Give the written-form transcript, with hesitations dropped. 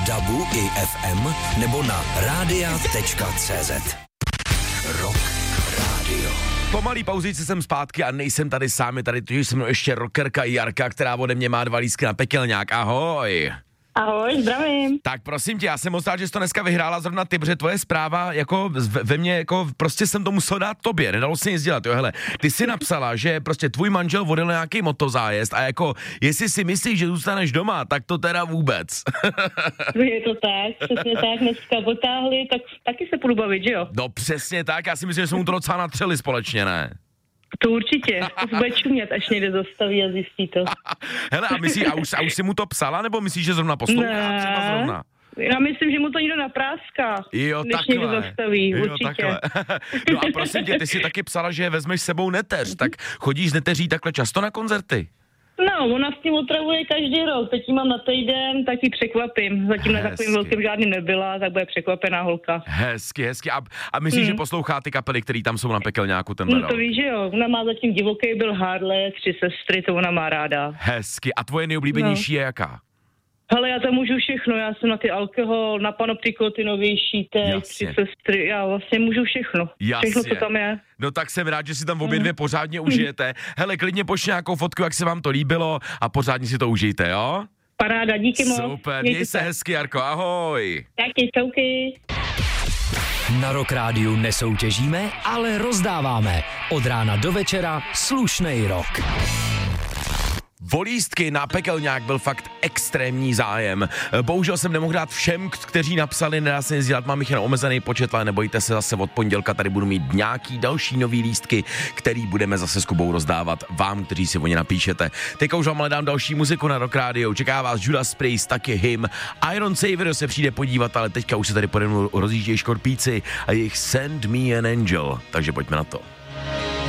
DABu i FM nebo na radia.cz. Rock Radio. Po malý pauzici jsem zpátky a nejsem tady sám, je tady totiž se mnou ještě rockerka Jarka, která ode mě má 2 lístky na pekelňák. Ahoj. Ahoj, zdravím. Tak prosím tě, já jsem moc rád, že jsi to dneska vyhrála zrovna ty, protože tvoje zpráva jako ve mně, jako prostě jsem to musel dát tobě, nedalo se nic dělat, jo, hele. Ty jsi napsala, že prostě tvůj manžel vodil nějaký motozájezd a jako, jestli si myslíš, že zůstaneš doma, tak to teda vůbec. Je to tak, přesně tak, dneska potáhli, tak taky se půjdu bavit, že jo? No přesně tak, já si myslím, že jsme mu to docela natřeli společně, ne? To určitě, to bude čumět, až někde zastaví a zjistí to. Hele, a už jsi mu to psala, nebo myslíš, že zrovna poslouchá? Třeba zrovna? Já myslím, že mu to někdo napráská, jo, než takhle. někdo zastaví, jo, určitě. No a prosím tě, ty jsi taky psala, že vezmeš s sebou neteř, tak chodíš s neteří takhle často na koncerty? No, ona s tím otravuje každý rok, teď ji mám na týden, tak ji překvapím. Zatím na takovým velkým žádný nebyla, tak bude překvapená holka. Hezky. A myslíš, že poslouchá ty kapely, které tam jsou na pekelňáku tenhle rok? No to víš, že jo, ona má zatím Divoký byl Harley, 3 sestry, to ona má ráda. Hezky. A tvoje nejoblíbenější je jaká? Hele, já tam můžu všechno, já jsem na ty alkohol, na Panoptico, ty novější, 3 sestry, já vlastně můžu všechno. Jasně. Všechno, co tam je. No tak jsem rád, že si tam obě dvě pořádně užijete. Hele, klidně pošli nějakou fotku, jak se vám to líbilo a pořádně si to užijte, jo? Paráda, díky moc. Super, měj se hezky, Jarko, ahoj. Taky, čauky. Na Rock Rádiu nesoutěžíme, ale rozdáváme. Od rána do večera slušnej rock. O lístky na pekelňák byl fakt extrémní zájem. Bohužel jsem nemohl dát všem, kteří napsali, nedá se nic dělat, mám jich jen omezený počet, ale nebojte se, zase od pondělka tady budu mít nějaký další nový lístky, který budeme zase s Kubou rozdávat vám, kteří si o ně napíšete. Teďka už vám ale dám další muziku na Rock Radio, čeká vás Judas Priest, taky Him, Iron Savior se přijde podívat, ale teďka už se tady pode mnou rozjíždějí škorpíci a jejich Send Me an Angel, takže pojďme na to.